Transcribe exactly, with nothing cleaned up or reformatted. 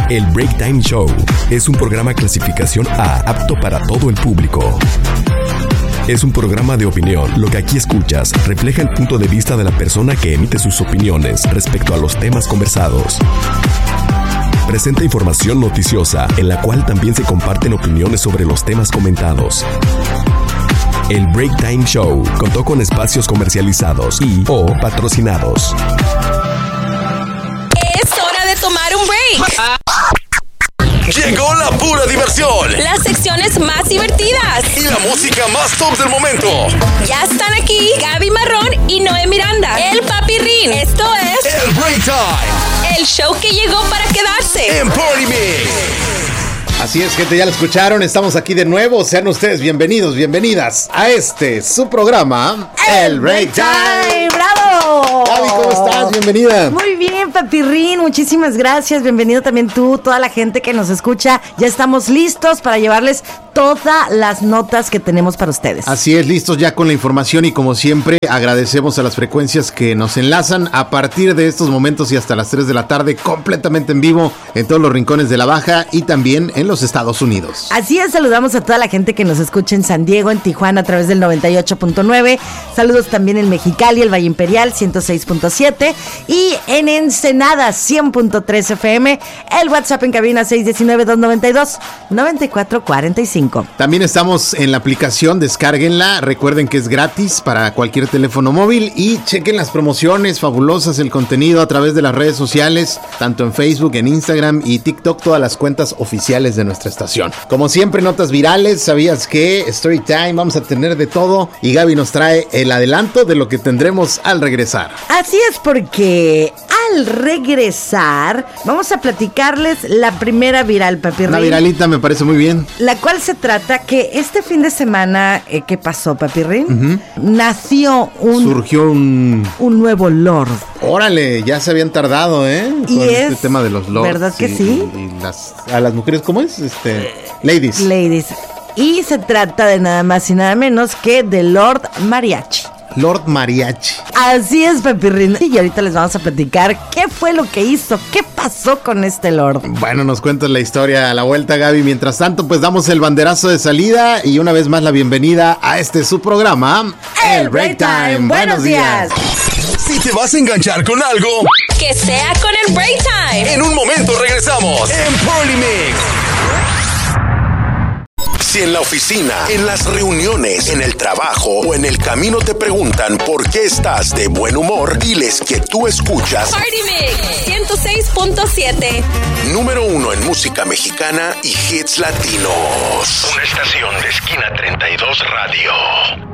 El Break Time Show es un programa clasificación A apto para todo el público. Es un programa de opinión. Lo que aquí escuchas refleja el punto de vista de la persona que emite sus opiniones respecto a los temas conversados. Presenta información noticiosa en la cual también se comparten opiniones sobre los temas comentados. El Break Time Show contó con espacios comercializados y o patrocinados. Es hora de tomar un break. Llegó la pura diversión. Las secciones más divertidas. Y la música más top del momento. Ya están aquí Gaby Marrón y Noé Miranda. El Papirrín. Esto es El Break Time. El show que llegó para quedarse. En Party Mix. Así es, gente, ya lo escucharon, estamos aquí de nuevo. Sean ustedes bienvenidos, bienvenidas a este, su programa, El Break Time. ¡Bravo! Gaby, ¿cómo estás? Bienvenida. Muy bien, Papirrín, muchísimas gracias. Bienvenido también tú, toda la gente que nos escucha. Ya estamos listos para llevarles todas las notas que tenemos para ustedes. Así es, listos ya con la información y como siempre agradecemos a las frecuencias que nos enlazan a partir de estos momentos y hasta las tres de la tarde completamente en vivo en todos los rincones de la Baja y también en los Estados Unidos. Así es, saludamos a toda la gente que nos escucha en San Diego, en Tijuana a través del noventa y ocho punto nueve. Saludos también en Mexicali, el Valle Imperial ciento seis punto siete y en Ensenada cien punto tres F M. El WhatsApp en cabina seis uno nueve, dos nueve dos, nueve cuatro cuatro cinco. También estamos en la aplicación, descárguenla, recuerden que es gratis para cualquier teléfono móvil y chequen las promociones fabulosas, el contenido a través de las redes sociales, tanto en Facebook, en Instagram y TikTok, todas las cuentas oficiales de nuestra estación. Como siempre, notas virales, ¿sabías qué? Story time, vamos a tener de todo y Gaby nos trae el adelanto de lo que tendremos al regresar. Así es, porque al regresar vamos a platicarles la primera viral, Papirrín. Una viralita me parece muy bien. La cual se trata que este fin de semana, eh, ¿qué pasó, Papirrín? Uh-huh. Nació un... Surgió un... un nuevo Lord. Órale, ya se habían tardado, ¿eh? Y con es... este tema de los Lords. ¿Verdad que y, sí? Y, y las, a las mujeres, ¿cómo es? Este, ladies. Ladies. Y se trata de nada más y nada menos que de Lord Mariachi. Lord Mariachi. Así es, Papirrín. Y ahorita les vamos a platicar qué fue lo que hizo, qué pasó con este Lord. Bueno, nos cuentas la historia a la vuelta, Gaby. Mientras tanto, pues damos el banderazo de salida y una vez más la bienvenida a este su programa, El Break Time. Buenos días. Si te vas a enganchar con algo, que sea con el Break Time. En un momento regresamos en Party Mix. Si en la oficina, en las reuniones, en el trabajo o en el camino te preguntan por qué estás de buen humor, diles que tú escuchas Party Mix ciento seis punto siete. Número uno en música mexicana y hits latinos. Una estación de Esquina treinta y dos Radio.